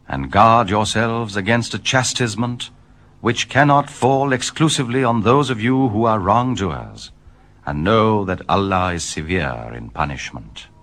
and guard yourselves against a chastisement which cannot fall exclusively on those of you who are wrongdoers, and know that Allah is severe in punishment.